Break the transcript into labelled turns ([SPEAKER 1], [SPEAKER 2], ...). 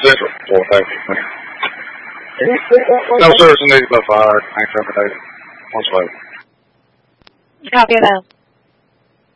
[SPEAKER 1] Central. Well, thank you. No service needed by 5. Thanks, everybody. Once later.
[SPEAKER 2] Copy that.